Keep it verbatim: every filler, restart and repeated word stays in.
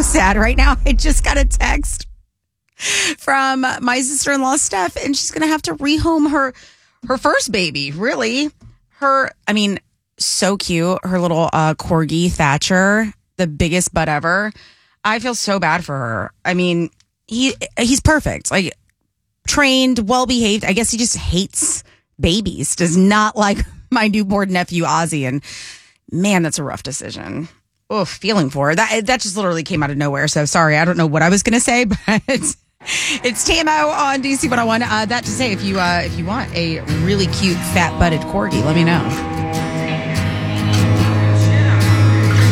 sad right now. I just got a text from my sister-in-law, Steph, and she's going to have to rehome her her first baby, really. Her, I mean, so cute. Her little uh, corgi, Thatcher, the biggest butt ever. I feel so bad for her. I mean, he he's perfect. Like, trained, well-behaved. I guess he just hates babies. Does not like my newborn nephew, Ozzy. And, man, that's a rough decision. Oh, feeling for her. That, that just literally came out of nowhere. So, sorry, I don't know what I was going to say, but... It's T M O on D C one oh one. Uh, that to say, if you uh, if you want a really cute fat butted corgi, let me know.